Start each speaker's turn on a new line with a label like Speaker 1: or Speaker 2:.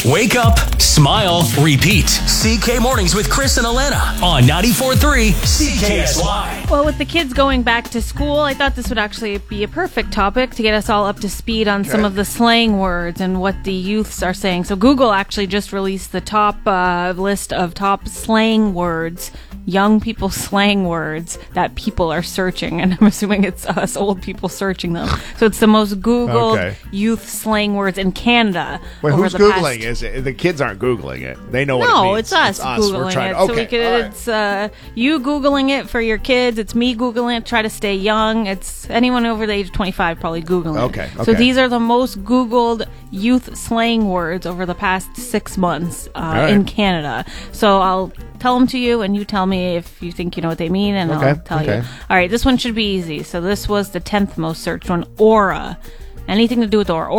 Speaker 1: Wake up, smile, repeat. CK Mornings with Chris and Alana on 94.3 CKSY.
Speaker 2: Well, with the kids going back to school, I thought this would actually be a perfect topic to get us all up to speed on some of the slang words and what the youths are saying. So Google actually just released the top list of top slang words, young people slang words that people are searching. And I'm assuming it's us old people searching them. So it's the most Googled youth slang words in Canada.
Speaker 3: Wait, who's Googling? Is it the kids aren't Googling it? They know what it means.
Speaker 2: No, it's us Googling it.
Speaker 3: Okay,
Speaker 2: so we could, it's you Googling it for your kids. It's me Googling it. Try to stay young. It's anyone over the age of 25 probably Googling it.
Speaker 3: Okay.
Speaker 2: So these are the most Googled youth slang words over the past 6 months in Canada. So I'll tell them to you, and you tell me if you think you know what they mean, and I'll tell you. All right, this one should be easy. So this was the 10th most searched one. Aura. Anything to do with aura.